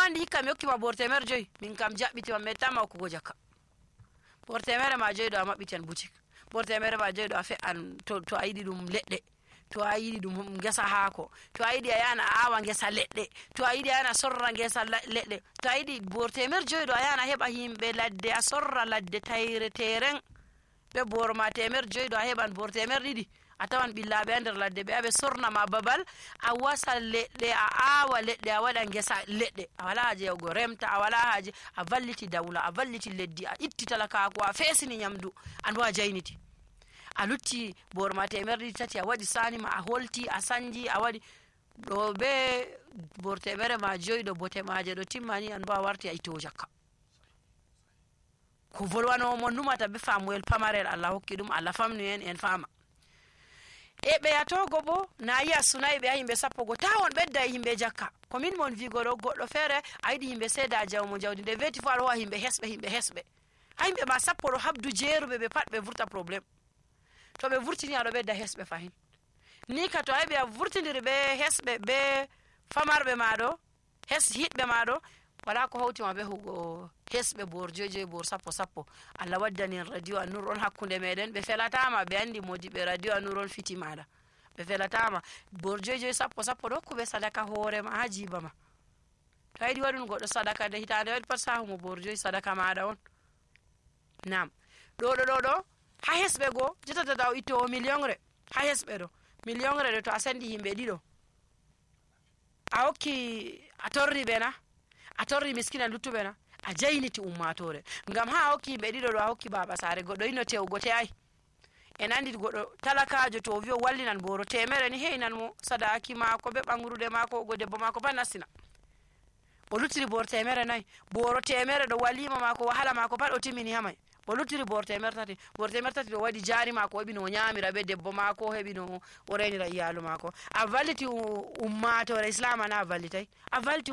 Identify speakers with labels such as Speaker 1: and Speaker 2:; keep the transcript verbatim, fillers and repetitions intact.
Speaker 1: andi hikka mi hokkima bor temer joyi min kam jaɓɓitima mettama hokkugo jakka bor temere ma joyi ɗo a maɓɓitan boutique bor temere ma joyi ɗo a fe'an to, to a yiɗi ɗum leɗɗe to a yiɗi ɗum ngesa haako to a yiɗi a yana awa ngesa leɗɗe to a yiɗi a yana sorra ngesa leɗɗe to a yiɗi bor temer joyi ɗo a yana heɓa himɓe ladde a sorra ladde tayre teren ɓe bor ma temer joyi ɗo a heɓan bor temer ɗiɗi a tawan ɓillaɓe a nder ladde ɓe aɓe sornama babal a wasa leɗɗe a awa leɗɗe a waɗa ngesa leɗɗe a wala haje yawgo remta a wala haje a valliti dawla a valliti leddi a itti talakako a fesini nyamdu an bo a jayniti a lutti bor ma temer ɗiɗi tati a waɗi sani ma a holti a sanji a waɗi ɗo be bor temere ma joyi ɗo bote maje ɗo timmani an bo a warti a ittowo jakka ko volwanowo mon numata be famuel pamarel Allah hokki ɗum Allah famnu en en fama e ɓe yatogo bo na yi a sunayi ɓe a yimɓe sappo go ta on ɓedda e yimɓe jakka komin mon wigo ɗo goɗɗo feere a yiɗi yimɓe seeda jawmo jawdi nde weti fo aɗa howa yimɓe hesɓe yimɓe hesɓe ha yimɓe ma sappo ɗo habdu jeeruɓe ɓe pat ɓe vurta probléme to ɓe vurtini aɗo ɓedda hesɓe fahin ni ka to a heɓi a vurtidiri ɓe hesɓe ɓe famarɓe maɗo hes hiɗɓe maɗo wala ko hawtima ɓe hugo hesɓe bor joyi joyi bor sappo sappo Allah waddani radio An-Nur on hakkunde meɗen ɓe felatama ɓe andi modiɓe radio An-Nur on fiti maɗa ɓe felatama bor joyi joyi sappo sappo ɗo hokkuɓe sadaka hoorema ha jiba ma to a yiɗi waɗun goɗɗo sadaka nde hitande waɗi pat sahumo bor joyi sadaka maɗa on nam ɗo ɗo ɗo ɗo ha hesɓe go jottata daw ittowo million re ha hesɓe ɗo million re ɗo to a sendi yimɓe ɗiɗo a hokki a torri ɓe na a torri miskina luttuɓe na a jayniti ummatore ngam ha a hokki yimɓe ɗiɗo ɗo a hokki baba sare goɗɗo yino tewgo te ay en andi goɗɗo talakajo to o wi o wallinan boro temere ni heynan mo sadaki mako be ɓangrude mako go debbo mako pat nastina o luttiri bor temere nayyi boro temere ɗo walima mako wahala mako pat o timmini hamay o luttiri bor temer tati bor temer tati ɗo waɗi jari mako o heɓi no o ñamira be debbo mako o heɓi no o renira iyalu mako a valliti ummatore islam ana a vallitay a valliti